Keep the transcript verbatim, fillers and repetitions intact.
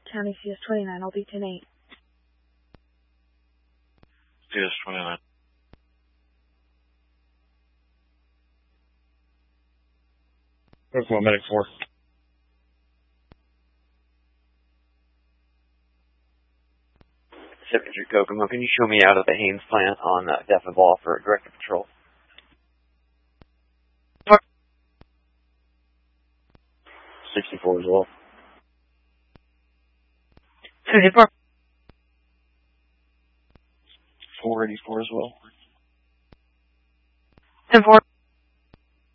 County, C S twenty-nine, I'll be ten eight. C S twenty-nine. Oklahoma Medic four. seven three Kokomo, can you show me out of the Haynes plant on uh, Death of All for director patrol? sixty-four as well. fifty-four. four eighty-four as well. ten four.